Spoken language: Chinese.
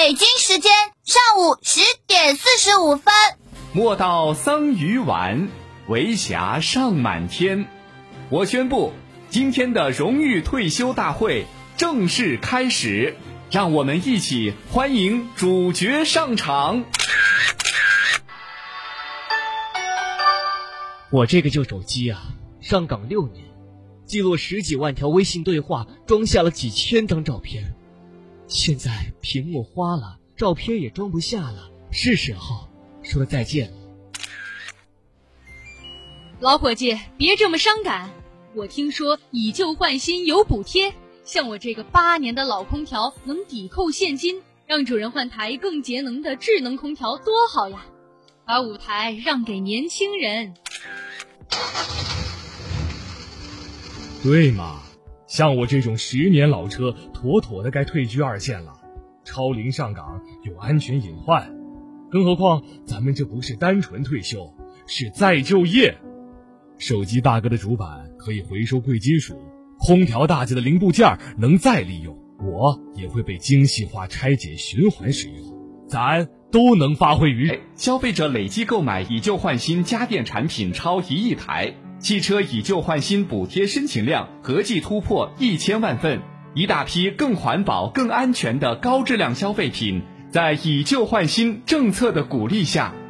北京时间上午10:45。 莫道桑榆晚，为霞尚满天。我宣布，今天的荣誉退休大会正式开始，让我们一起欢迎主角上场。 我这个旧手机啊，上岗6年，记录10几万条微信对话，装下了几千张照片。现在屏幕花了，照片也装不下了，是时候说再见了。 老伙计，别这么伤感。我听说以旧换新有补贴，像我这个8年的老空调能抵扣现金，让主人换台更节能的智能空调多好呀！把舞台让给年轻人。 对嘛，像我这种10年老车，妥妥的该退居2线了。超龄上岗有安全隐患，更何况咱们这不是单纯退休，是再就业。手机大哥的主板可以回收贵金属，空调大姐的零部件能再利用，我也会被精细化拆解循环使用，咱都能发挥余。 消费者累计购买以旧换新家电产品超1亿台，汽车以旧换新补贴申请量合计突破1000万份，一大批更环保更安全的高质量消费品在以旧换新政策的鼓励下